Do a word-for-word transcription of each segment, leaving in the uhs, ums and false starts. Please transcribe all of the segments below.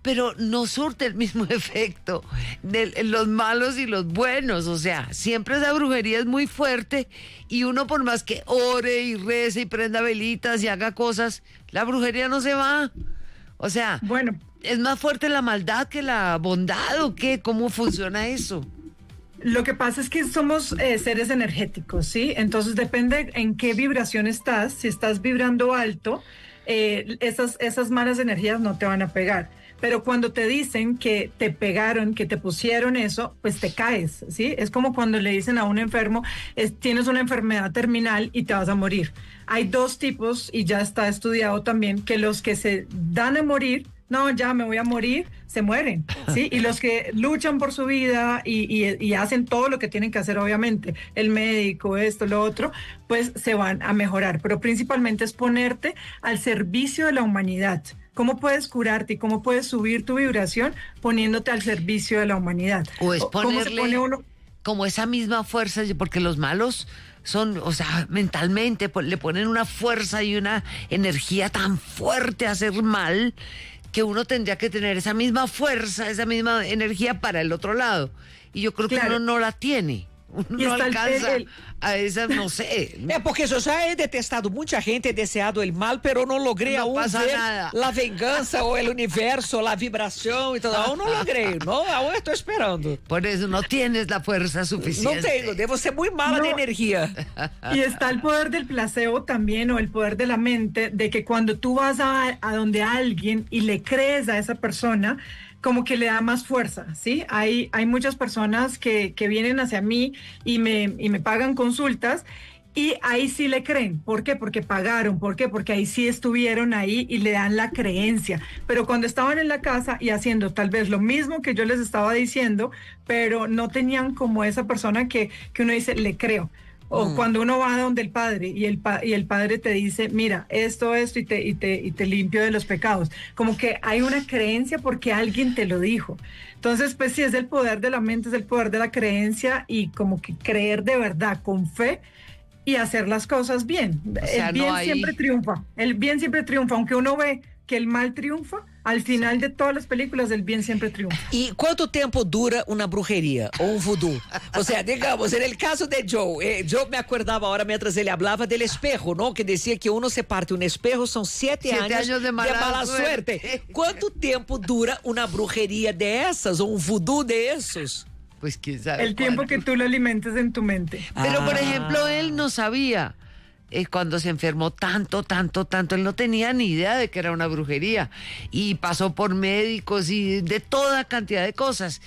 pero no surte el mismo efecto de los malos y los buenos. O sea, siempre esa brujería es muy fuerte y uno por más que ore y rece y prenda velitas y haga cosas, la brujería no se va. O sea, bueno, ¿es más fuerte la maldad que la bondad o qué? ¿Cómo funciona eso? lo que pasa es que somos eh, seres energéticos, ¿sí? Entonces depende en qué vibración estás. Si estás vibrando alto, eh, esas, esas malas energías no te van a pegar. Pero cuando te dicen que te pegaron, que te pusieron eso, pues te caes, ¿sí? Es como cuando le dicen a un enfermo, es, tienes una enfermedad terminal y te vas a morir. Hay dos tipos, y ya está estudiado también, que los que se dan a morir, no, ya me voy a morir, se mueren, ¿sí? Y los que luchan por su vida y, y, y hacen todo lo que tienen que hacer, obviamente, el médico, esto, lo otro, pues se van a mejorar. Pero principalmente es ponerte al servicio de la humanidad. ¿Cómo puedes curarte y cómo puedes subir tu vibración poniéndote al servicio de la humanidad? O es ponerle ¿Cómo se pone uno? Como esa misma fuerza, porque los malos son, o sea, mentalmente le ponen una fuerza y una energía tan fuerte a hacer mal que uno tendría que tener esa misma fuerza, esa misma energía para el otro lado. Y yo creo que Claro. uno no la tiene. Uno no el- alcanza el- a esa, no sé. É porque eu já he detestado muita gente, he deseado el mal, pero não logrei Não aún passa ver nada. la venganza o el universo, la vibração e tudo. Aún não logrei, não? Aún estou esperando. Por eso no tienes la fuerza Não suficiente. tenho, devo ser muito mala No. de energia. Y está el poder del placebo también, o el poder de la mente, de que cuando tú vas a, a donde alguien y le crees a esa persona, como que le da más fuerza, ¿sí? Hay, hay muchas personas que, que vienen hacia mí y me, y me pagan consultas y ahí sí le creen. ¿Por qué? Porque pagaron. ¿Por qué? Porque ahí sí estuvieron ahí y le dan la creencia. Pero cuando estaban en la casa y haciendo tal vez lo mismo que yo les estaba diciendo, pero no tenían como esa persona que, que uno dice, le creo. O Mm. cuando uno va donde el padre y el, pa- y el padre te dice, mira, esto, esto, y te, y, te, y te limpio de los pecados. Como que hay una creencia porque alguien te lo dijo. Entonces, pues sí, es el poder de la mente, es el poder de la creencia y como que creer de verdad, con fe y hacer las cosas bien. O sea, el no bien hay- siempre triunfa, el bien siempre triunfa, aunque uno ve que el mal triunfa, al final de todas las películas el bien siempre triunfa. E quanto tempo dura uma brujeria ou um voodoo? O sea, digamos, en el caso de Joe, eh, Joe me acordava ahora mientras ele hablaba del espejo, ¿no? Que decía que uno se parte un espejo, son siete, Siete años, años de mala suerte. suerte. ¿Cuánto tiempo dura una brujería de esas o un voodoo de esos? Pues quién sabe. El tiempo cuánto. que tú lo alimentes en tu mente. Pero, por Ah. ejemplo, él no sabía. eh, cuando se enfermó tanto, tanto, tanto, él no tenía ni idea de que era una brujería. Y pasó por médicos y de toda cantidad de cosas.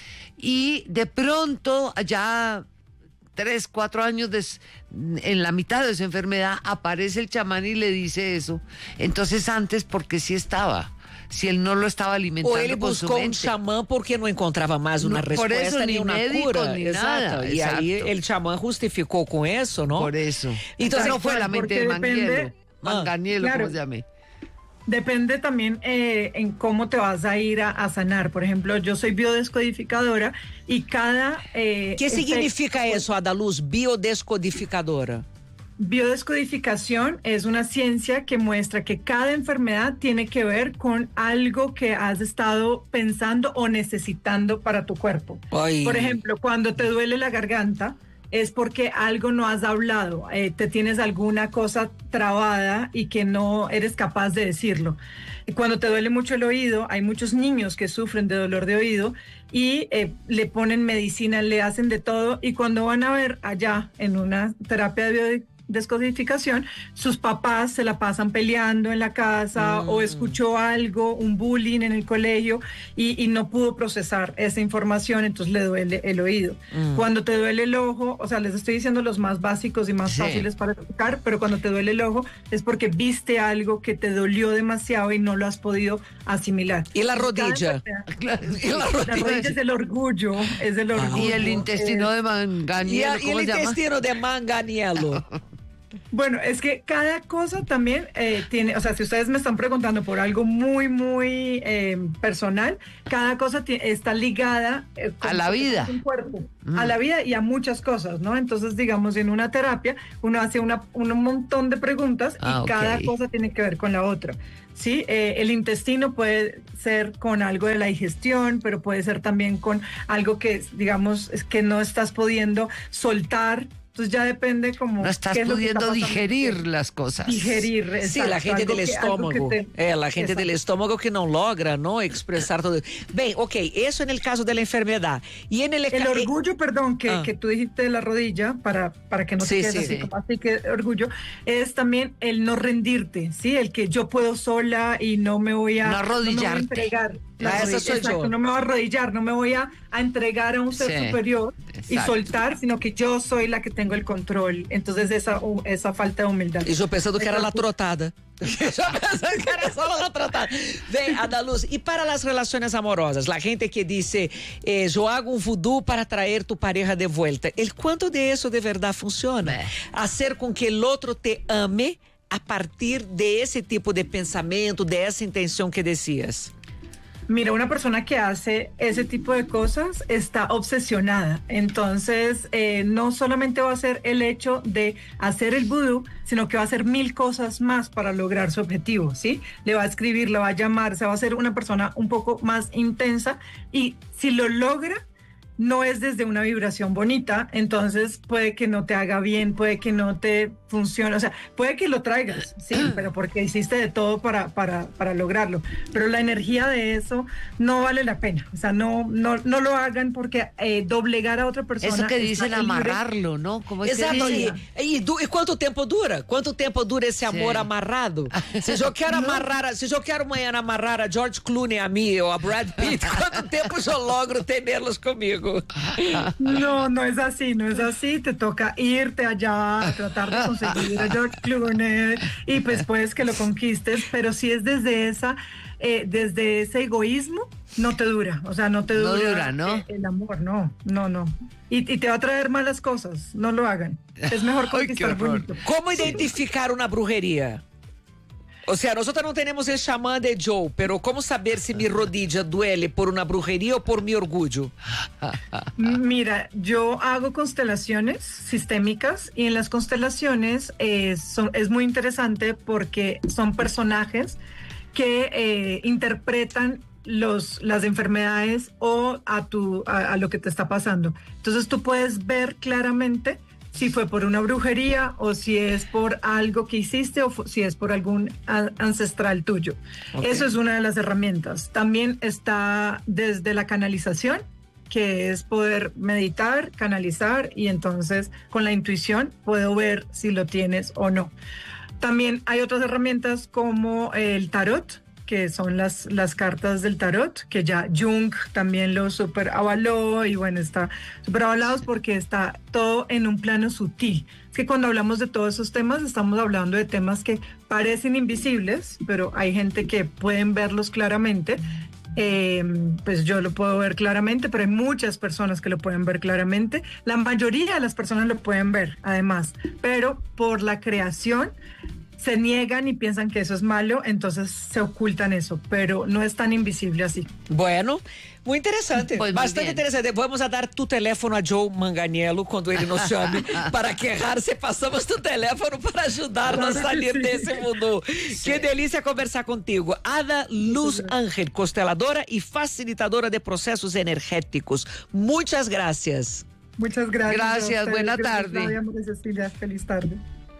Y de pronto, ya tres, cuatro años des- en la mitad de su enfermedad, aparece el chamán y le dice eso. Entonces, antes, porque sí estaba. Si él no lo estaba alimentando Ou ele con su buscou um mente. xamã porque não encontrava mais uma No, por resposta eso, nem ni uma médico, cura. ni Exato. nada, E aí exacto. el xamã justificou com isso, não? Por eso. Entonces, Entonces no fue la mente porque de Manguielo. depende- Manganielo, Ah, claro. como se llame. Depende también eh, en cómo te vas a ir a, a sanar. Por ejemplo, yo soy biodescodificadora y cada... Eh, Que efecto- significa isso, Adaluz, biodescodificadora? Biodescodificación es una ciencia que muestra que cada enfermedad tiene que ver con algo que has estado pensando o necesitando para tu cuerpo. Ay. Por ejemplo, cuando te duele la garganta, es porque algo no has hablado, eh, te tienes alguna cosa trabada y que no eres capaz de decirlo. Y cuando te duele mucho el oído, hay muchos niños que sufren de dolor de oído y eh, le ponen medicina, le hacen de todo, y cuando van a ver allá en una terapia de biodescodificación, sus papás se la pasan peleando en la casa Mm. o escuchó algo, un bullying en el colegio y, y no pudo procesar esa información, entonces le duele el oído. Mm. Cuando te duele el ojo, o sea, les estoy diciendo los más básicos y más Sí. fáciles para explicar, pero cuando te duele el ojo es porque viste algo que te dolió demasiado y no lo has podido asimilar. E la rodilla? Claro. E la La rodilla rodilla? es el orgullo, es el orgullo. Y el intestino eh, de E, Manganielo, a, e ¿cómo el se llama? intestino de Manganiello? Bueno, es que cada cosa también eh, tiene, o sea, si ustedes me están preguntando por algo muy, muy eh, personal, cada cosa está ligada eh, con, a la vida, un cuerpo, mm. a la vida y a muchas cosas, ¿no? Entonces, digamos, en una terapia uno hace una, un montón de preguntas ah, y okay. cada cosa tiene que ver con la otra. Sí, eh, el intestino puede ser con algo de la digestión, pero puede ser también con algo que, digamos, es que no estás pudiendo soltar. Entonces ya depende como... No estás pudiendo digerir las cosas. Digerir, exacto. Sí, la gente del que, estómago. Te... É, la gente exacto. del estómago que no logra, ¿no? Expresar todo. Bien, ok, eso en el caso de la enfermedad. Y en el... El orgullo, perdón, que, ah. que tú dijiste de la rodilla, para, para que no sí, te quedes sí, así sí. como así que orgullo, es también el no rendirte, ¿sí? El que yo puedo sola y no me voy a... No arrodillarte. No me voy a entregar. Ah, esa soy exacto, yo. No me voy a arrodillar, no me voy a, a entregar a un ser sí, superior exacto. y soltar, sino que yo soy la que tengo el control. Entonces esa, esa falta de humildad. Y yo pensando que era la trotada. Yo pensando que era solo la trotada. Ven, Ana Luz, y para las relaciones amorosas, la gente que dice, eh, yo hago un vudú para traer tu pareja de vuelta. ¿El cuánto de eso de verdad funciona? Bé. Hacer con que el otro te ame a partir de ese tipo de pensamiento, de esa intención que decías. Mira, una persona que hace ese tipo de cosas está obsesionada. Entonces, eh, no solamente va a ser el hecho de hacer el vudú, sino que va a hacer mil cosas más para lograr su objetivo, ¿sí? Le va a escribir, le va a llamar, se va a hacer una persona un poco más intensa y si lo logra, no es desde una vibración bonita, entonces puede que no te haga bien, puede que no te funcione, o sea, puede que lo traigas, sí, pero porque hiciste de todo para, para, para lograrlo, pero la energía de eso no vale la pena, o sea, no, no, no lo hagan porque eh, doblegar a otra persona... Eso que dicen amarrarlo, ¿no? ¿Cómo es Exacto, que y, y, y ¿cuánto tiempo dura? ¿Cuánto tiempo dura ese amor sí. amarrado? Si yo quiero no. amarrar, si yo quiero mañana amarrar a George Clooney a mí o a Brad Pitt, ¿cuánto tiempo yo logro tenerlos conmigo? No, no es así, no es así. Te toca irte allá, tratar de conseguir a George Clooney y pues puedes que lo conquistes, pero si es desde esa, eh, desde ese egoísmo, no te dura, o sea, no te dura, no dura ¿no? el, el amor, no, no, no. Y, y te va a traer malas cosas, no lo hagan. Es mejor conquistar bonito. ¿Cómo identificar una brujería? O sea, nosotros no tenemos el chamán de Joe, pero ¿cómo saber si mi rodilla duele por una brujería o por mi orgullo? Mira, yo hago constelaciones sistémicas y en las constelaciones eh, son, es muy interesante porque son personajes que eh, interpretan los, las enfermedades o a, tu, a, a lo que te está pasando. Entonces tú puedes ver claramente si fue por una brujería o si es por algo que hiciste o si es por algún ancestral tuyo. Okay. Eso es una de las herramientas. También está desde la canalización, que es poder meditar, canalizar y entonces con la intuición puedo ver si lo tienes o no. También hay otras herramientas como el tarot, que son las, las cartas del tarot, que ya Jung también lo super avaló y bueno, está super avalados porque está todo en un plano sutil. Es que cuando hablamos de todos esos temas, estamos hablando de temas que parecen invisibles, pero hay gente que pueden verlos claramente. Eh, pues yo lo puedo ver claramente, pero hay muchas personas que lo pueden ver claramente. La mayoría de las personas lo pueden ver, además, pero por la creación se niegan y piensan que eso es malo, entonces se ocultan eso, pero no es tan invisible así. Bueno, muy interesante, pues muy bastante bien. interesante. Vamos a dar tu teléfono a Joe Manganiello quando ele nos chame para quejarse. Passamos tu teléfono para ajudar-nos a sair sí. desse mundo. Sí. Que delícia conversar contigo. Ada Luz Ángel, consteladora e facilitadora de processos energéticos. Muchas gracias. Muchas gracias. Gracias, buena gracias, tarde. Claudia, María Cecilia, feliz tarde.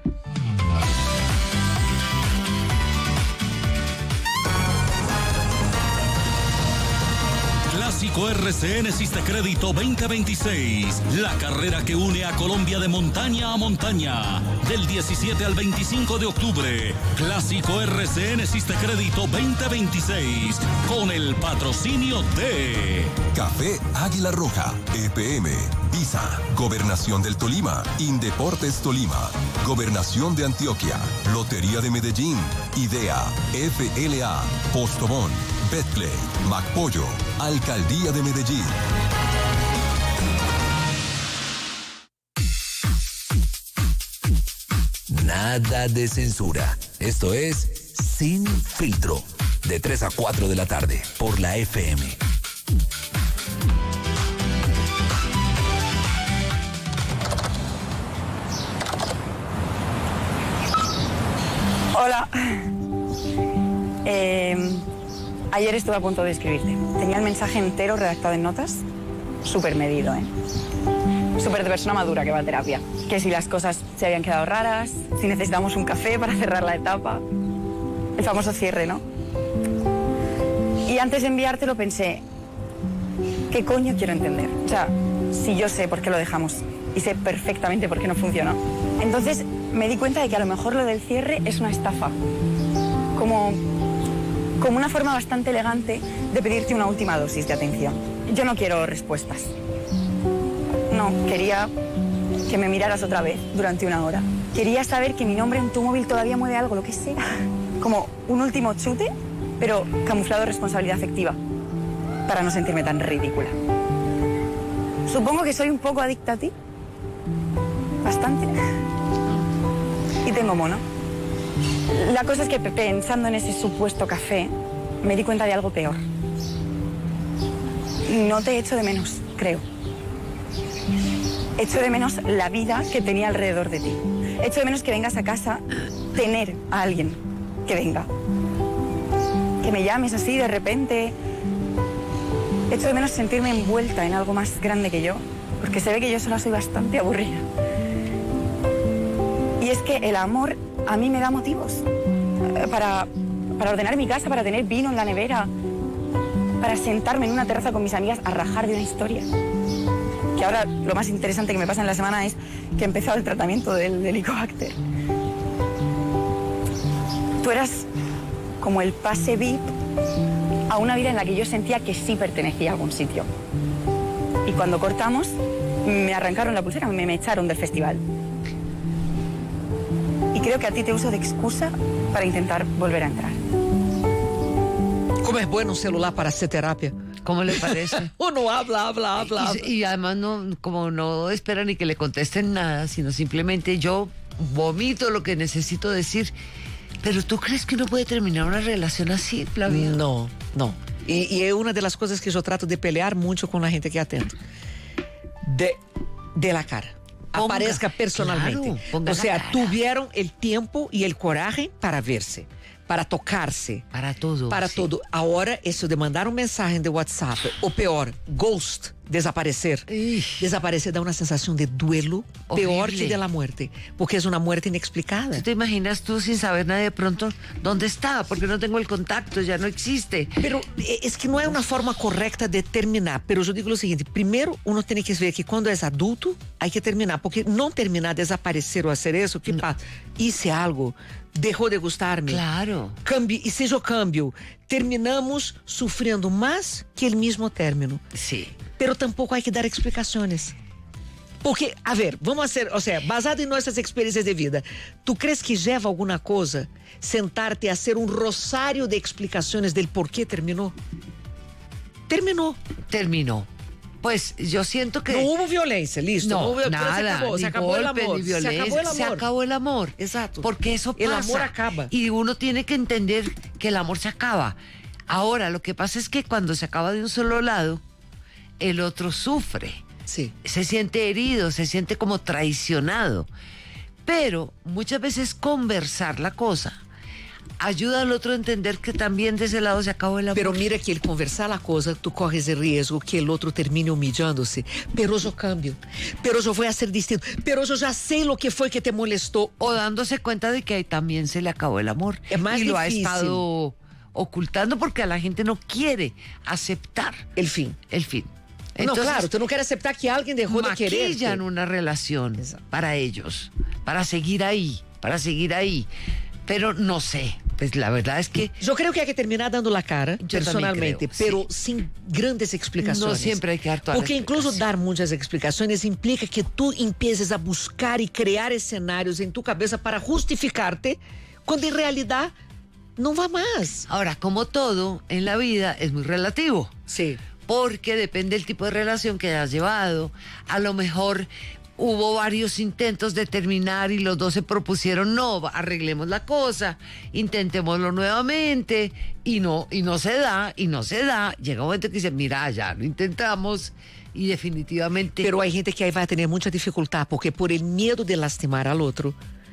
Clásico R C N Siste Crédito veinte veintiséis, la carrera que une a Colombia de montaña a montaña, del diecisiete al veinticinco de octubre. Clásico R C N Siste Crédito veinte veintiséis, con el patrocinio de Café Águila Roja, E P M, Visa, Gobernación del Tolima, Indeportes Tolima, Gobernación de Antioquia, Lotería de Medellín, Idea, F L A, Postobón, Betplay, MacPollo, Alcaldía de Medellín. nada de censura. Esto es Sin Filtro, de tres a cuatro de la tarde, por la F M. Hola. Eh, ayer estuve a punto de escribirte. Tenía el mensaje entero redactado en notas. Súper medido, ¿eh? Súper de persona madura que va a terapia. Que si las cosas se habían quedado raras, si necesitamos un café para cerrar la etapa. El famoso cierre, ¿no? Y antes de enviártelo pensé, ¿qué coño quiero entender? O sea, si yo sé por qué lo dejamos y sé perfectamente por qué no funcionó. Entonces me di cuenta de que a lo mejor lo del cierre es una estafa. Como, como una forma bastante elegante de pedirte una última dosis de atención. Yo no quiero respuestas. No, quería que me miraras otra vez durante una hora. Quería saber que mi nombre en tu móvil todavía mueve algo, lo que sea. Como un último chute, pero camuflado de responsabilidad afectiva. Para no sentirme tan ridícula. Supongo que soy un poco adicta a ti. Bastante. Y tengo mono. La cosa es que pensando en ese supuesto café, me di cuenta de algo peor. No te echo de menos, creo. Echo de menos la vida que tenía alrededor de ti. Echo de menos que vengas a casa, tener a alguien que venga. Que me llames así de repente. Echo de menos sentirme envuelta en algo más grande que yo, porque se ve que yo sola soy bastante aburrida. Y es que el amor a mí me da motivos para, para ordenar mi casa, para tener vino en la nevera, para sentarme en una terraza con mis amigas a rajar de una historia. Que ahora lo más interesante que me pasa en la semana es que he empezado el tratamiento del Helicobacter. Tú eras como el pase V I P a una vida en la que yo sentía que sí pertenecía a algún sitio. Y cuando cortamos, me arrancaron la pulsera, me, me echaron del festival. Y creo que a ti te uso de excusa para intentar volver a entrar. Como es bueno un celular para hacer terapia. ¿Cómo le parece? Uno habla, habla, habla. Y, y además no, como no espera ni que le contesten nada, sino simplemente yo vomito lo que necesito decir. Pero ¿tú crees que uno puede terminar una relación así, Flavia? No, no. Y, y es una de las cosas que yo trato de pelear mucho con la gente que atendo. De, de la cara. Ponga, aparezca personalmente. Claro, ponga o sea, la cara. tuvieron el tiempo y el coraje para verse, para tocarse. Para todo. Para sí. todo. Ahora, eso de mandar un mensaje de WhatsApp, o peor, ghost, desaparecer. Ixi. Desaparecer da una sensación de duelo peor Horrible. que de la muerte, porque es una muerte inexplicada. ¿Tú te imaginas tú sin saber nada de pronto dónde está? Porque no tengo el contacto, ya no existe. Pero es que no hay una forma correcta de terminar. Pero yo digo lo siguiente, primero uno tiene que ver que cuando es adulto hay que terminar, porque no terminar, desaparecer o hacer eso, ¿qué pasa? Hice algo, dejó de gustarme. Claro. Cambio, y si yo cambio, terminamos sufriendo más que el mismo término. Sí. Pero tampoco hay que dar explicaciones. Porque, a ver, vamos hacer, o sea, basado em nossas experiências de vida, ¿tú crees que lleva alguna cosa sentarte a hacer un rosario de explicaciones del por qué terminó? Terminó. Terminó. Pues yo siento que... No hubo violencia, listo. No, no hubo, pero nada, se acabó, ni se acabó el golpe, amor. ni violencia, se acabó el amor. se acabó el amor. Exacto. Porque eso pasa. El amor acaba. Y uno tiene que entender que el amor se acaba. Ahora, lo que pasa es que cuando se acaba de un solo lado, el otro sufre. Sí. Se siente herido, se siente como traicionado. Pero muchas veces conversar la cosa ayuda al otro a entender que también de ese lado se acabó el amor. Pero mira que el conversar la cosa, tú corres el riesgo que el otro termine humillándose. Pero yo cambio. Pero yo voy a ser distinto. Pero yo ya sé lo que fue que te molestó. O dándose cuenta de que ahí también se le acabó el amor. Es más y lo ha difícil. estado ocultando porque a la gente no quiere aceptar El fin. el fin. no, claro, tú no quieres aceptar que alguien dejó de querer. Maquillan una relación Exacto. para ellos, para seguir ahí, para seguir ahí. Pero no sé, pues la verdad es que Yo creo que hay que terminar dando la cara, Yo personalmente, también creo, pero sí. sin grandes explicaciones. No siempre hay que dar toda la Porque incluso explicación. dar muchas explicaciones implica que tú empieces a buscar y crear escenarios en tu cabeza para justificarte, cuando en realidad no va más. ahora, como todo en la vida, es muy relativo. Sí. Porque depende del tipo de relación que hayas llevado. A lo mejor hubo varios intentos de terminar y los dos se propusieron, no, arreglemos la cosa, intentémoslo nuevamente, y no, y no se da, y no se da. Llega un momento que dice, mira, ya lo intentamos, y definitivamente... Pero hay gente que ahí va a tener mucha dificultad, porque por el miedo de lastimar al otro,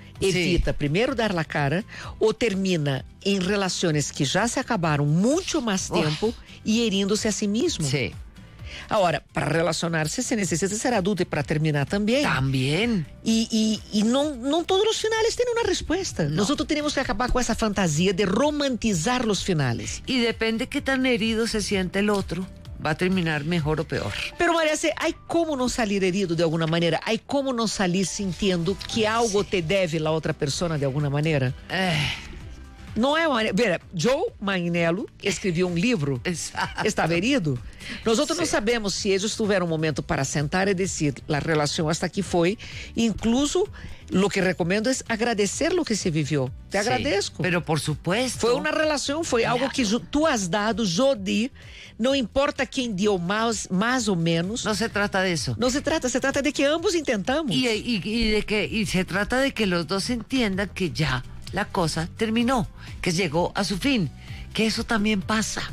evita Sí. primero dar la cara o termina en relaciones que ya se acabaron mucho más tiempo y heriéndose a sí mismo. Sí, Ahora, para relacionarse se necesita ser adulto y para terminar también. también. Y, y, y no, no todos los finales tienen una respuesta. Nosotros tenemos que acabar con esa fantasía de romantizar los finales. Y depende qué tan herido se siente el otro, va a terminar mejor o peor. Pero María C, hay como no salir herido de alguna manera? Hay como no salir sintiendo que algo te debe la otra persona de alguna manera? Eh, Não é uma... Vera, Joe Manganiello escreveu um livro, Exato. estava herido. Nós outros não Sim. sabemos se eles tiveram um momento para sentar e dizer a relação hasta aqui foi. Incluso, o que recomendo é agradecer o que se viveu. Te sí, agradeço. pero por supuesto. Foi uma relação, foi algo que ju- tu has dado, eu di. Não importa quem deu mais, mais ou menos. No se trata de eso. Não se trata, se trata de que ambos intentamos. Y, y- y de que, y se trata de que los dos entiendan que ya la cosa terminó, que llegó a su fin, que eso también pasa.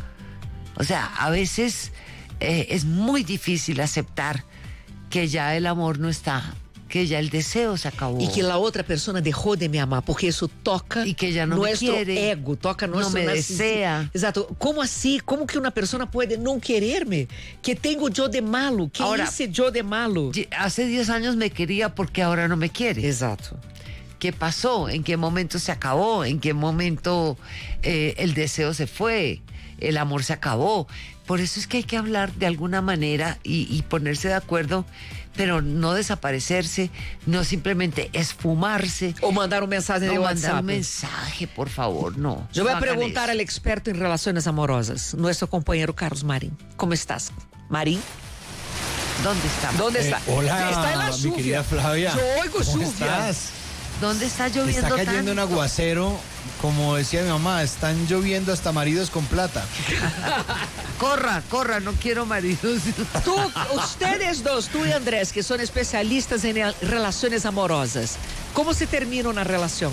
O sea, a veces eh, es muy difícil aceptar que ya el amor no está, que ya el deseo se acabó. E que a outra pessoa deixou de me amar, porque isso toca E que já não me nosso quiere, ego, toca nosso não me narcisismo. desea. Exato. Como assim? Como que uma pessoa pode não querer-me? Que tenho eu de malo? Que Ahora, hice eu de malo? Ye- Hace diez años me quería porque ahora no me quiere. Exato. ¿Qué pasó? ¿En qué momento se acabó? ¿En qué momento eh, el deseo se fue? ¿El amor se acabó? Por eso es que hay que hablar de alguna manera y, y ponerse de acuerdo, pero no desaparecerse, no simplemente esfumarse. Ou mandar uma mensagem de No mandar WhatsApp. un mensaje, por favor, no. Eu vou No hagan perguntar eso. ao experto em relações amorosas, nosso companheiro Carlos Marim. Como estás? Marim? ¿Dónde está? ¿Dónde está? Eh, hola, Está en la mi lluvia. querida Flavia. Yo oigo ¿Cómo lluvia. estás? ¿Dónde está lloviendo Está cayendo un tanto? aguacero, como decía mi mamá, están lloviendo hasta maridos con plata. Corra, corra, no quiero maridos. Tu, ustedes dos, tu e Andrés, que são especialistas em relações amorosas, como se termina uma relação?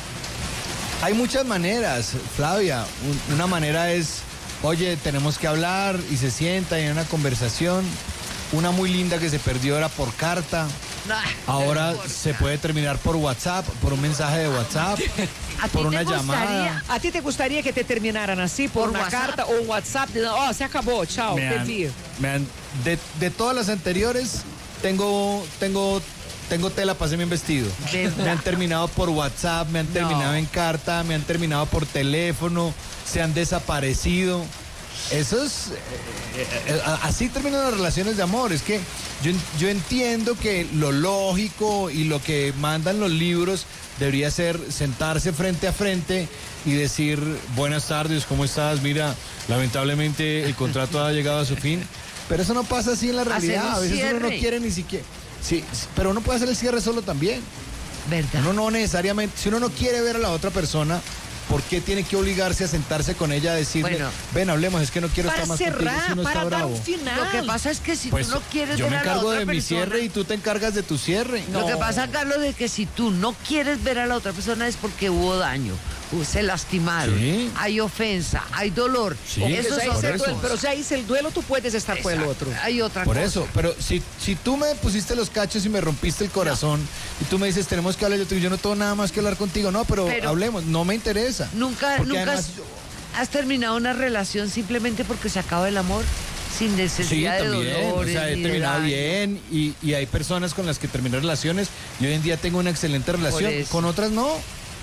Hay muchas maneras, Flavia. Un- Una manera es, oye, tenemos que hablar y se sienta y hay una conversación. Una muy linda que se perdió era por carta. Ahora se puede terminar por WhatsApp, por un mensaje de WhatsApp, ¿A ti por te una gustaría? llamada. A ti te gostaria que te terminaran assim, por, Por uma WhatsApp? carta ou um WhatsApp? Dizendo, ó, se acabou, tchau, Me te han- vi. me han- de, de todas las anteriores, tengo, tengo, tengo tela para hacerme un vestido. ¿Verdad? Me han terminado por WhatsApp, me han terminado en carta, me han terminado por teléfono, se han desaparecido. Eso es, eh, eh, así terminan las relaciones de amor. Es que yo, en- yo entiendo que lo lógico y lo que mandan los libros debería ser sentarse frente a frente y decir, buenas tardes, ¿cómo estás? Mira, lamentablemente el contrato ha llegado a su fin. Pero eso no pasa así en la Hacer realidad. un A veces uno no cierre. quiere ni siquiera. Sí, sí, pero uno puede hacer el cierre solo también. ¿Verdad? Uno no necesariamente, si uno no quiere ver a la otra persona, ¿por qué tiene que obligarse a sentarse con ella a decirle, Bueno. ven, hablemos, es que no quiero Para estar más contigo si cerrar, uno para está dar bravo? um final. Lo que pasa es que si Pues tú no quieres yo ver me a la encargo otra de mi persona, cierre y tú te encargas de tu cierre. Lo que pasa, Carlos, es que si tú no quieres ver a la otra persona es porque hubo daño, uh, se lastimaron, Sí. hay ofensa, hay dolor. Sí. Eso Já son hice el eso. duelo, pero ya hice el duelo, tú puedes estar con el Exacto. otro. Hay otra Por cosa. eso, pero si, si tú me pusiste los cachos y me rompiste el corazón y tú me dices, tenemos que hablar, yo te digo, yo no tengo nada más que hablar contigo, no, pero, Pero- hablemos, no me interesa. Nunca, Porque nunca además has, yo- has terminado una relación simplemente porque se acaba el amor, sin Sí, necesidad de también, o dolores. sea, he ni de terminado daño. bien y, y hay personas con las que terminé relaciones y hoy en día tengo una excelente relación, eso. con otras no.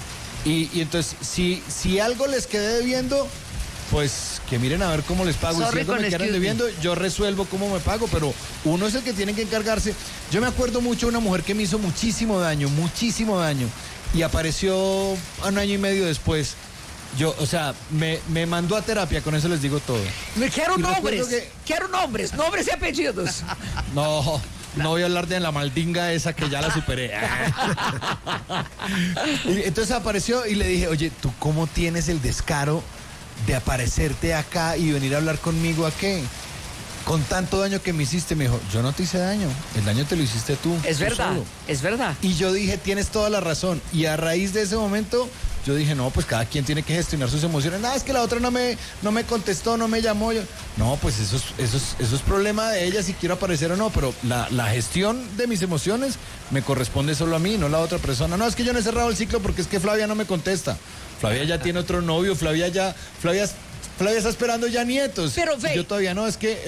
Y, y entonces, si, si algo les quedé debiendo, pues que miren a ver cómo les pago. Y Sorry si algo con me quedan excuse me. debiendo, yo resuelvo cómo me pago, pero uno es el que tiene que encargarse. Yo me acuerdo mucho de una mujer que me hizo muchísimo daño, muchísimo daño, y apareció un año y medio después. Yo, o sea, me, me mandó a terapia, con eso les digo todo. Me quero Y nombres, recuerdo que- quero nombres, nombres e apelidos. No, no voy a hablar de la maldinga esa que ya la superé. Y entonces apareció y le dije, oye, ¿tú cómo tienes el descaro de aparecerte acá y venir a hablar conmigo a qué? con tanto daño que me hiciste, me dijo, yo no te hice daño, el daño te lo hiciste tú. Es tú verdad, solo". es verdad. Y yo dije, tienes toda la razón. Y a raíz de ese momento, yo dije, no, pues cada quien tiene que gestionar sus emociones. Nada, es que la otra no me, no me contestó, no me llamó. Yo, no, pues eso es, eso, es, eso es problema de ella si quiero aparecer o no, pero la, la gestión de mis emociones me corresponde solo a mí, no a la otra persona. No, es que yo no he cerrado el ciclo porque es que Flavia no me contesta. Flavia ya tiene otro novio, Flavia ya, Flavia, Flavia está esperando ya nietos. Pero ve, yo todavía no, es que